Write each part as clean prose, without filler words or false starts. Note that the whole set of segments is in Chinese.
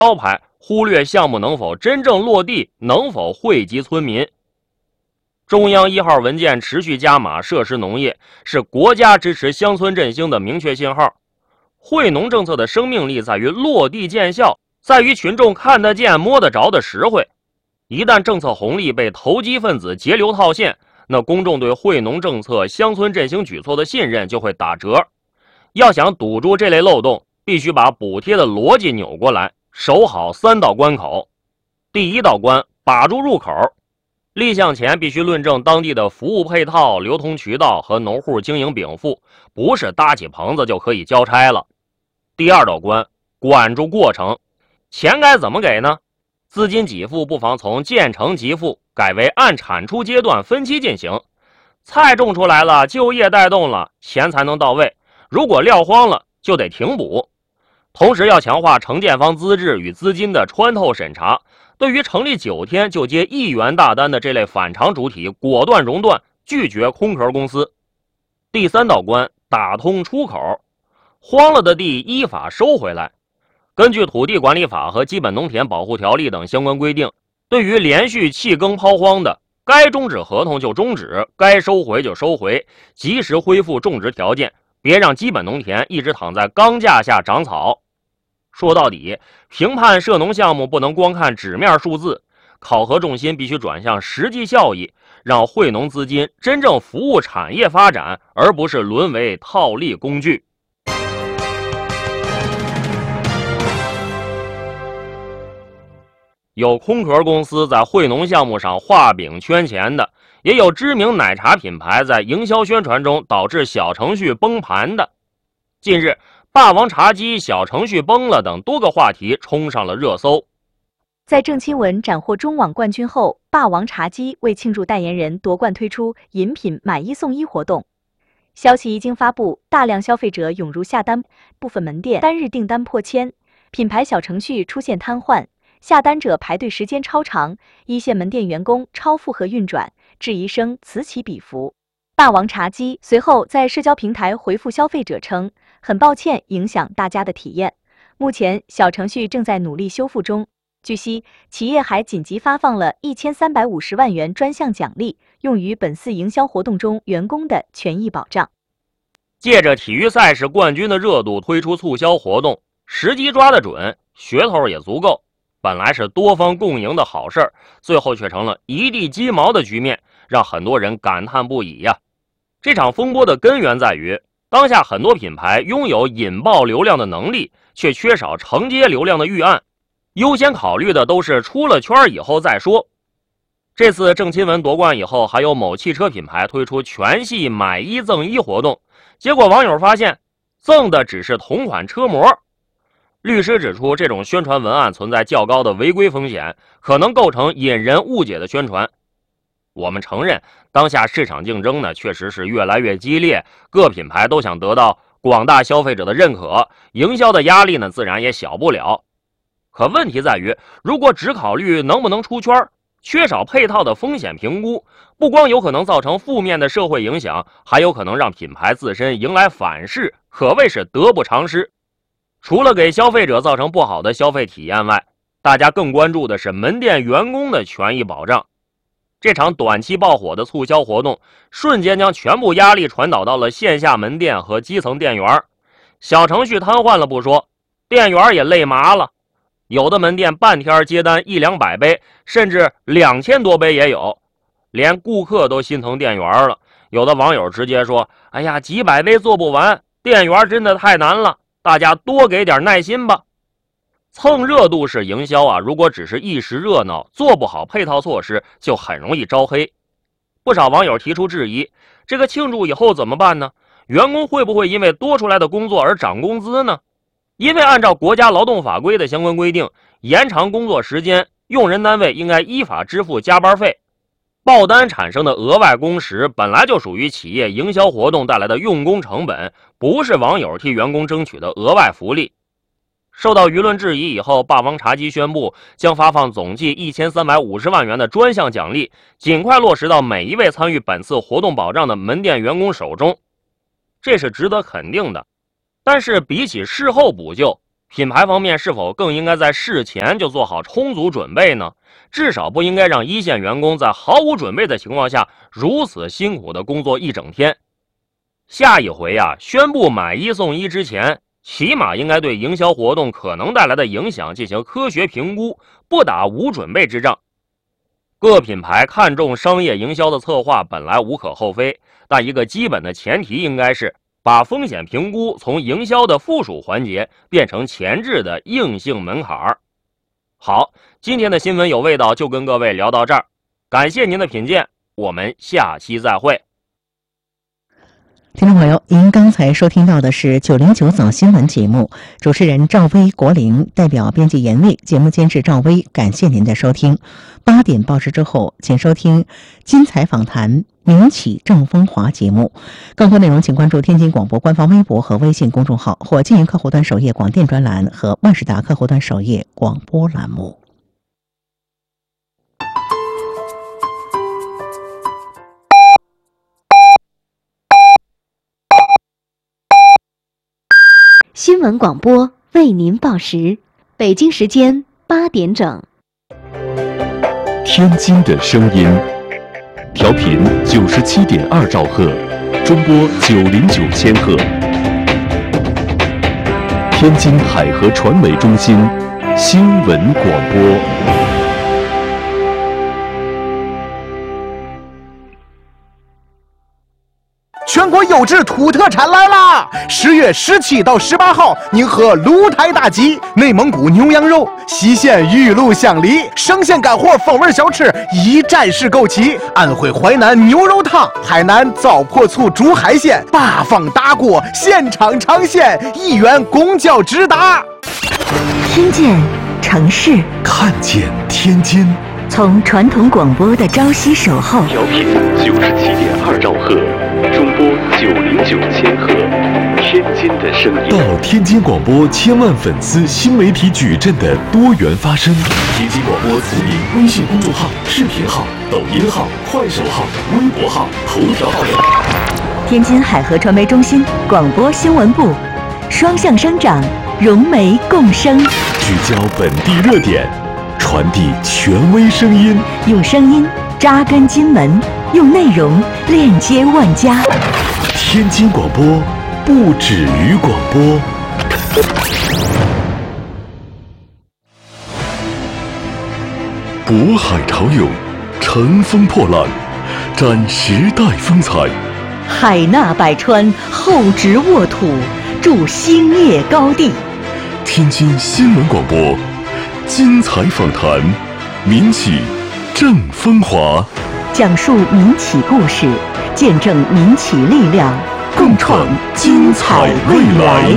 招牌，忽略项目能否真正落地，能否惠及村民。中央1号文件持续加码设施农业，是国家支持乡村振兴的明确信号。惠农政策的生命力在于落地见效，在于群众看得见摸得着的实惠。一旦政策红利被投机分子截流套现，那公众对惠农政策、乡村振兴举措的信任就会打折。要想堵住这类漏洞，必须把补贴的逻辑扭过来，守好3道关口。第1道关，把住入口。立项前必须论证当地的服务配套、流通渠道和农户经营禀赋，不是搭起棚子就可以交差了。第2道关，管住过程。钱该怎么给呢？资金给付不妨从建成给付改为按产出阶段分期进行。菜种出来了，就业带动了，钱才能到位。如果撂荒了，就得停补。同时要强化承建方资质与资金的穿透审查，对于成立9天就接1元大单的这类反常主体，果断熔断，拒绝空壳公司。第3道关，打通出口。荒了的地依法收回来。根据土地管理法和基本农田保护条例等相关规定，对于连续弃耕抛荒的，该终止合同就终止，该收回就收回，及时恢复种植条件，别让基本农田一直躺在钢架下长草。说到底，评判涉农项目不能光看纸面数字，考核重心必须转向实际效益，让惠农资金真正服务产业发展，而不是沦为套利工具。有空壳公司在惠农项目上画饼圈钱的，也有知名奶茶品牌在营销宣传中导致小程序崩盘的。近日，霸王茶姬小程序崩了等多个话题冲上了热搜。 在郑钦文斩获中网冠军后，霸王茶姬为庆祝代言人夺冠推出饮品买1送1活动。消息一经发布，大量消费者涌入下单，部分门店单日订单破千，品牌小程序出现瘫痪，下单者排队时间超长，一线门店员工超负荷运转，质疑声此起彼伏。霸王茶姬随后在社交平台回复消费者称，很抱歉影响大家的体验，目前小程序正在努力修复中。据悉，企业还紧急发放了1350万元专项奖励，用于本次营销活动中员工的权益保障。 借着体育赛事冠军的热度推出促销活动，时机抓得准，噱头也足够。本来是多方共赢的好事，最后却成了一地鸡毛的局面，让很多人感叹不已呀。这场风波的根源在于，当下很多品牌拥有引爆流量的能力，却缺少承接流量的预案，优先考虑的都是出了圈以后再说。这次郑钦文夺冠以后，还有某汽车品牌推出全系买1赠1活动，结果网友发现赠的只是同款车模。律师指出，这种宣传文案存在较高的违规风险，可能构成引人误解的宣传。我们承认，当下市场竞争呢确实是越来越激烈，各品牌都想得到广大消费者的认可，营销的压力呢自然也小不了。可问题在于，如果只考虑能不能出圈，缺少配套的风险评估，不光有可能造成负面的社会影响，还有可能让品牌自身迎来反噬，可谓是得不偿失。除了给消费者造成不好的消费体验外，大家更关注的是门店员工的权益保障。这场短期爆火的促销活动，瞬间将全部压力传导到了线下门店和基层店员。小程序瘫痪了不说，店员也累麻了。有的门店半天接单100-200杯，甚至2000多杯也有，连顾客都心疼店员了。有的网友直接说：“哎呀，几百杯做不完，店员真的太难了。”大家多给点耐心吧。蹭热度式营销啊，如果只是一时热闹，做不好配套措施，就很容易招黑。不少网友提出质疑，这个庆祝以后怎么办呢？员工会不会因为多出来的工作而涨工资呢？因为按照国家劳动法规的相关规定，延长工作时间，用人单位应该依法支付加班费。爆单产生的额外工时本来就属于企业营销活动带来的用工成本，不是网友替员工争取的额外福利。受到舆论质疑以后，霸王茶姬宣布将发放总计1350万元的专项奖励，尽快落实到每一位参与本次活动保障的门店员工手中，这是值得肯定的。但是比起事后补救， 品牌方面是否更应该在事前就做好充足准备呢？至少不应该让一线员工在毫无准备的情况下如此辛苦的工作一整天。下一回宣布买一送一之前，起码应该对营销活动可能带来的影响进行科学评估，不打无准备之仗。各品牌看重商业营销的策划本来无可厚非，但一个基本的前提应该是把风险评估从营销的附属环节变成前置的硬性门槛。好，今天的新闻有味道就跟各位聊到这儿，感谢您的品鉴，我们下期再会。 听众朋友，您刚才收听到的是909早新闻节目，主持人赵薇、国林，代表编辑严卫，节目监制赵薇，感谢您的收听。8点报时之后，请收听精彩访谈民企正风华节目。更多内容请关注天津广播官方微博和微信公众号，或经营客户端首页广电专栏和万事达客户端首页广播栏目。 新闻广播为您报时，北京时间8点整。 天津的声音，调频97.2兆赫，中波909千赫。天津海河传媒中心新闻广播。 全国优质土特产来啦！10月17到18号，宁河鹿台大集，内蒙古牛羊肉，西县玉露香梨，生鲜干货风味小吃一站式购齐。安徽淮南牛肉汤，海南糟粕醋煮海鲜，8方大锅现场尝鲜，1元公交直达。 听见城市， 看见天津， 从传统广播的朝夕守候， 调频97.2兆赫，中波909千赫，天津的声音。到天津广播千万粉丝新媒体矩阵的多元发声。天津广播同名微信公众号、视频号、抖音号、快手号、微博号、头条号等。 天津海河传媒中心广播新闻部，双向生长，融媒共生， 聚焦本地热点，传递权威声音， 用声音扎根津门，用内容链接万家。 天津广播不止于广播。渤海潮涌，乘风破浪，展时代风采。 海纳百川，厚植沃土，筑兴业高地。 天津新闻广播，精彩访谈，民企正风华， 讲述民企故事，见证民企力量，共创精彩未来。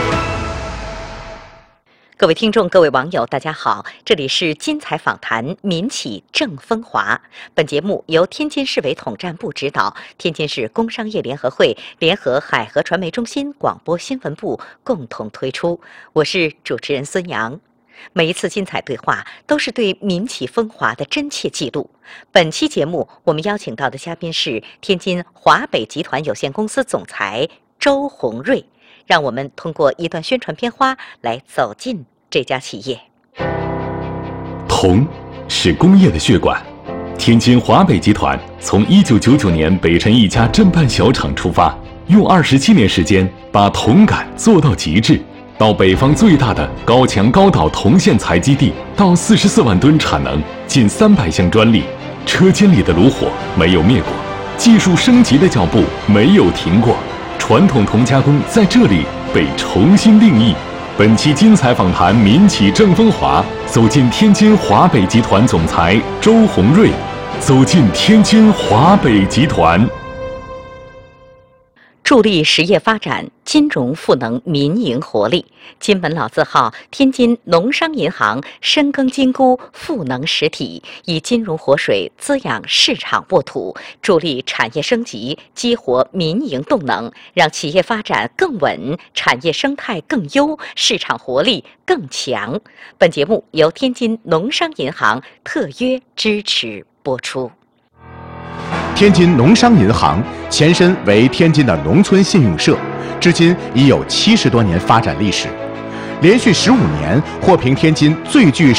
各位听众，各位网友，大家好，这里是精彩访谈民企正风华。本节目由天津市委统战部指导，天津市工商业联合会联合海河传媒中心广播新闻部共同推出。我是主持人孙阳。每一次精彩对话都是对民企风华的真切记录。本期节目我们邀请到的嘉宾是天津华北集团有限公司总裁周鸿瑞，让我们通过一段宣传片花来走进这家企业。 铜是工业的血管，天津华北集团从1999年北辰一家镇办小厂出发，用27年时间把铜杆做到极致。到北方最大的高强高导铜线材基地，到44万吨产能，近300项专利，车间里的炉火没有灭过，技术升级的脚步没有停过，传统铜加工在这里被重新定义。本期精彩访谈民企正风华，走进天津华北集团总裁周鸿瑞，走进天津华北集团。 助力实业发展，金融赋能民营活力。金门老字号天津农商银行深耕金菇，赋能实体，以金融活水滋养市场沃土，助力产业升级，激活民营动能，让企业发展更稳，产业生态更优，市场活力更强。本节目由天津农商银行特约支持播出。 天津农商银行前身为天津的农村信用社，至今已有70多年发展历史。 连续15年获评天津最具